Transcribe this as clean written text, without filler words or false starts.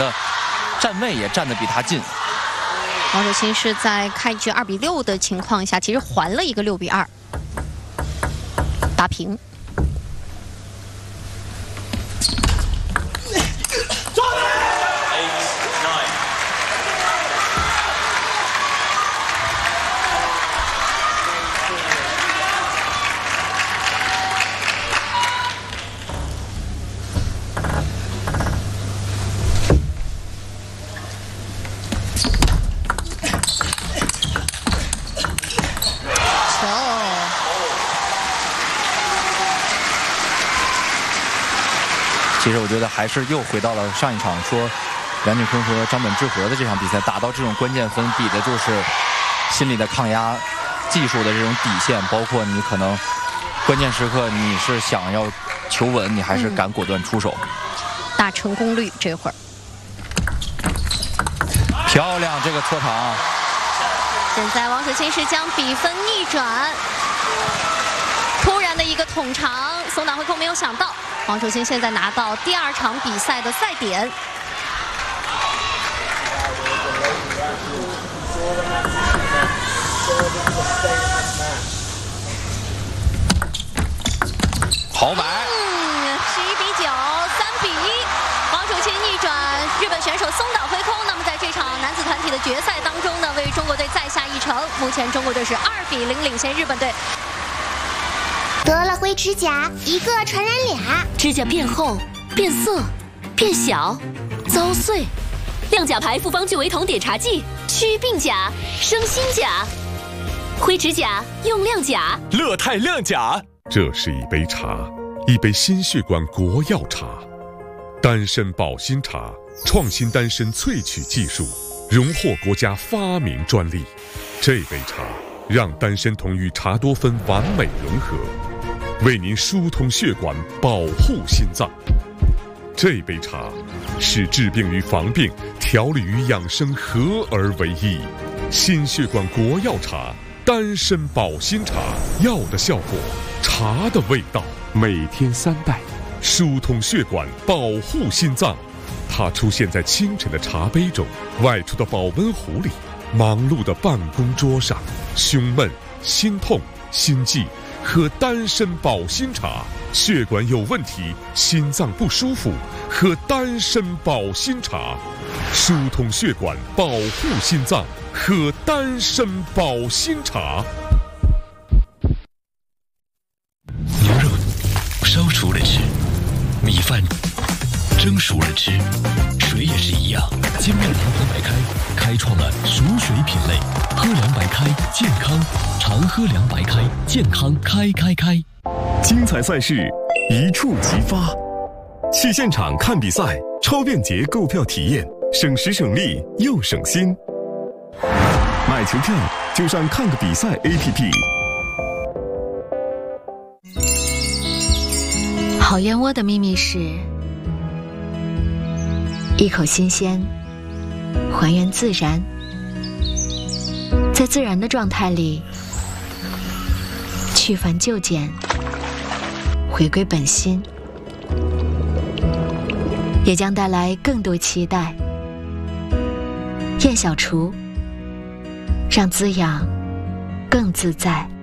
的站位也站得比他近。 王守钦是在开局2比6的情况下，其实还了一个6比2，打平。 其实我觉得还是又回到了上一场说梁俊坤和张本智和的这场比赛，打到这种关键分，比的就是心理的抗压、技术的这种底线，包括你可能关键时刻你是想要求稳，你还是敢果断出手。 大成功率这会儿漂亮，这个错场。 现在王守钦是将比分逆转，突然的一个捅长，松岛惠空没有想到。 王守钦现在拿到第2场比赛的赛点。 好摆。 11比9，3比1，王守钦逆转日本选手松岛惠空。那么在这场男子团体的决赛当中呢，为中国队再下一城。目前中国队是2比0领先日本队。 得了灰指甲，一个传染俩。 指甲变厚、变色、变小、遭碎。亮甲牌复方聚维酮碘茶剂，祛病甲，生新甲。灰指甲用亮甲。 乐泰亮甲。 这是一杯茶，一杯心血管国药茶，丹参保心茶，创新丹参萃取技术，荣获国家发明专利。这杯茶让丹参酮与茶多酚完美融合。 为您疏通血管，保护心脏。这杯茶是治病与防病、调理与养生合而为一。心血管国药茶，丹参保心茶，药的效果，茶的味道。每天3袋，疏通血管，保护心脏。它出现在清晨的茶杯中，外出的保温壶里，忙碌的办公桌上，胸闷、心痛、心悸。 喝丹参保心茶，血管有问题，心脏不舒服，喝丹参保心茶，疏通血管，保护心脏，喝丹参保心茶。 牛肉烧熟了吃，米饭蒸熟了吃，水也是一样。金麦郎河白开开创了熟水品类，喝凉白开，健康。 常喝凉白开，健康开。 精彩赛事一触即发，去现场看比赛，超便捷购票体验，省时省力又省心。买球票就上看个比赛 APP。 好燕窝的秘密是一口新鲜，还原自然，在自然的状态里。 去繁就简，回归本心，也将带来更多期待。燕小厨，让滋养更自在。